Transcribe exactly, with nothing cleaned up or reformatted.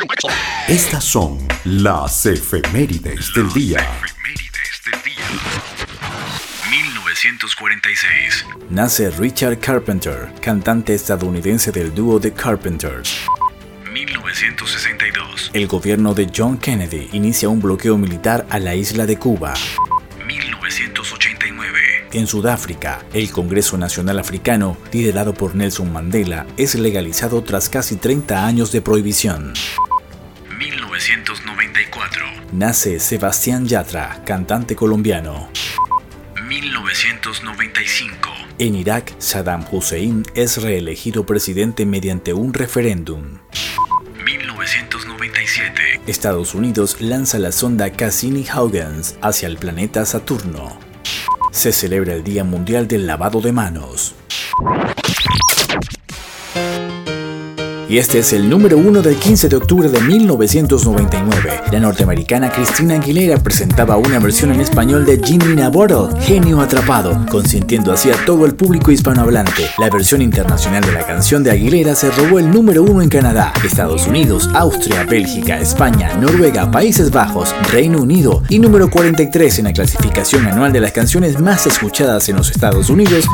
Estas son las efemérides del día. Efemérides del día. mil novecientos cuarenta y seis. Nace Richard Carpenter, cantante estadounidense del dúo The Carpenters. mil novecientos sesenta y dos. El gobierno de John Kennedy inicia un bloqueo militar a la isla de Cuba. mil novecientos ochenta y nueve. En Sudáfrica, el Congreso Nacional Africano, liderado por Nelson Mandela, es legalizado tras casi treinta años de prohibición. mil novecientos noventa y cuatro. Nace Sebastián Yatra, cantante colombiano. mil novecientos noventa y cinco. En Irak, Saddam Hussein es reelegido presidente mediante un referéndum. mil novecientos noventa y siete. Estados Unidos lanza la sonda Cassini-Huygens hacia el planeta Saturno. Se celebra el Día Mundial del Lavado de Manos. Y este es el número uno del quince de octubre de mil novecientos noventa y nueve. La norteamericana Christina Aguilera presentaba una versión en español de Ginny in a Bottle, Genio Atrapado, consintiendo así a todo el público hispanohablante. La versión internacional de la canción de Aguilera se robó el número uno en Canadá, Estados Unidos, Austria, Bélgica, España, Noruega, Países Bajos, Reino Unido y número cuarenta y tres en la clasificación anual de las canciones más escuchadas en los Estados Unidos